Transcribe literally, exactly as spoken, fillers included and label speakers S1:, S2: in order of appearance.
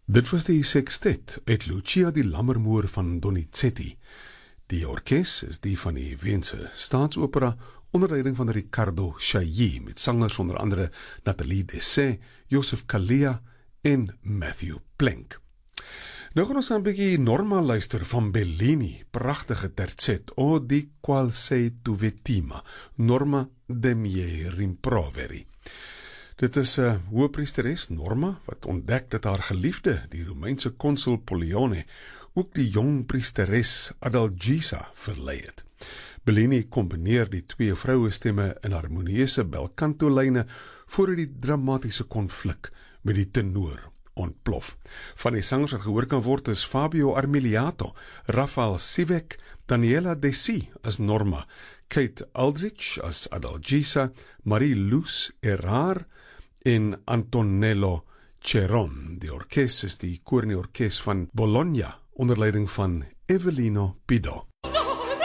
S1: Dit was die sextet uit Lucia di Lammermoor van Donizetti. Die orkes is die van die Weense Staatsopera onder leiding van Riccardo Chailly met sangers onder andere Nathalie Dessay, Joseph Kalia en Matthew Plank. Nou gaan ons aan 'n bietjie Norma luister van Bellini, pragtige terzet, O di qual sei tu vittima, Norma de miei rimproveri. Dit is 'n uh, hoëpriesteres Norma wat ontdek dat haar geliefde, die Romeinse konsul Pollione, ook die jong priesteres Adalgisa verlei het. Bellini kombineer die twee vrouestemme in harmonieuse belcanto-lyne voordat die dramatiese konflik met die tenor ontplof. Van die sangers wat gehoor kan word is Fabio Armiliato, Rafael Sivek, Daniela Dessy as Norma, Kate Aldrich as Adalgisa, Marie-Luce Erard en Antonello Ceron. Die orkes is die koor en die orkes van Bologna onder leiding van Evelino Pido.